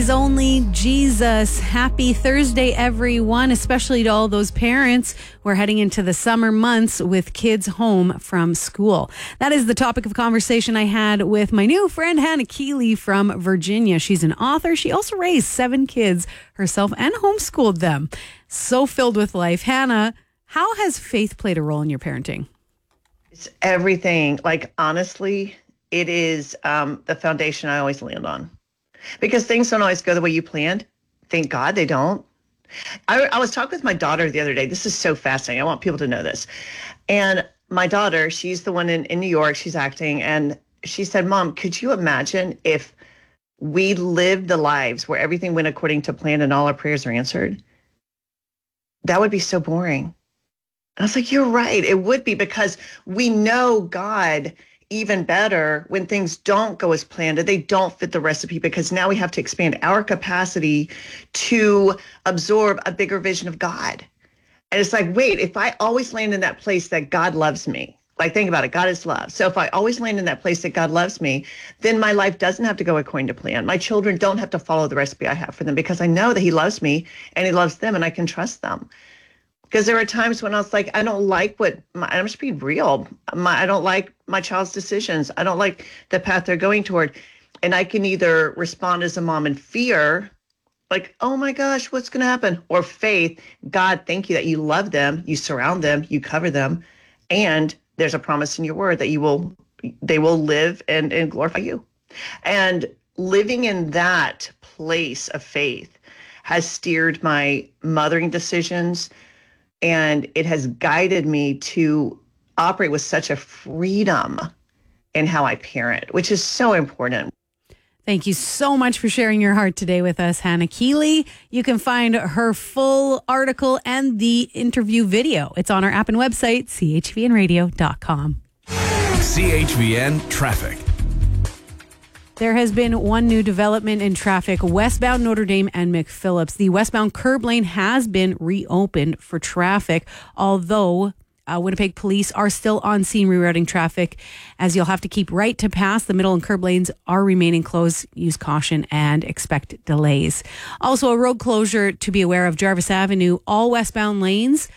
Is only Jesus. Happy Thursday, everyone, especially to all those parents who are heading into the summer months with kids home from school. That is the topic of conversation I had with my new friend, Hannah Keeley from Virginia. She's an author. She also raised 7 kids herself and homeschooled them. So filled with life. Hannah, how has faith played a role in your parenting? It's everything. Like, honestly, it is the foundation I always land on. Because things don't always go the way you planned. Thank God they don't. I was talking with my daughter the other day. This is so fascinating. I want people to know this. And my daughter, she's the one in New York. She's acting. And she said, Mom, could you imagine if we lived the lives where everything went according to plan and all our prayers are answered? That would be so boring. And I was like, you're right. It would be, because we know God even better when things don't go as planned, and they don't fit the recipe, because now we have to expand our capacity to absorb a bigger vision of God. And it's like, wait, if I always land in that place that God loves me, like, think about it, God is love. So if I always land in that place that God loves me, then my life doesn't have to go according to plan. My children don't have to follow the recipe I have for them, because I know that He loves me and He loves them, and I can trust them. Because there are times when I was like, I don't like I'm just being real. I don't like my child's decisions. I don't like the path they're going toward. And I can either respond as a mom in fear, like, oh my gosh, what's going to happen? Or faith, God, thank you that you love them, you surround them, you cover them. And there's a promise in your word that they will live and glorify you. And living in that place of faith has steered my mothering decisions. And it has guided me to operate with such a freedom in how I parent, which is so important. Thank you so much for sharing your heart today with us, Hannah Keeley. You can find her full article and the interview video. It's on our app and website, chvnradio.com. CHVN Traffic. There has been one new development in traffic westbound Notre Dame and McPhillips. The westbound curb lane has been reopened for traffic, although Winnipeg police are still on scene rerouting traffic, as you'll have to keep right to pass. The middle and curb lanes are remaining closed. Use caution and expect delays. Also, a road closure to be aware of: Jarvis Avenue, all westbound lanes